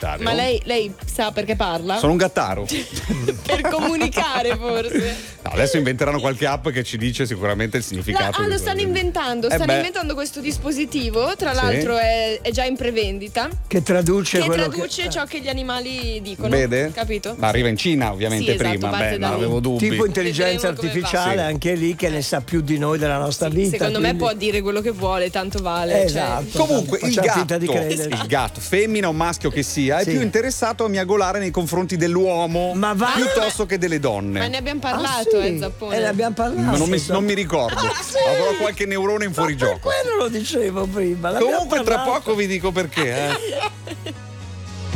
involontario. Ma lei sa perché parla? Sono un gattaro. Per comunicare forse. No, adesso inventeranno qualche app che ci dice sicuramente il significato. Lo stanno inventando. Stanno inventando questo dispositivo. Tra l'altro è già in prevendita. Che traduce ciò che gli animali dicono. Vede? Capito? Ma arriva in Cina ovviamente, Sì, esatto, prima. parte da Non lì. avevo dubbi. tipo intelligenza Vedremo come artificiale, va. Sì. anche lì che ne sa più di noi della nostra vita. Secondo me può dire quello che vuole, tanto vale. Esatto. Comunque il Facciamo finta di gatto, crederci. il gatto, femmina o maschio che sia, è Sì. più interessato a miagolare nei confronti dell'uomo Ma va- piuttosto che delle donne. Ma ne abbiamo parlato, sì. Zappone. Ne abbiamo parlato. Ma non mi ricordo. sì. Avrò qualche neurone in Per fuorigioco. quello lo dicevo prima. l'abbiamo Comunque tra parlato. poco vi dico perché.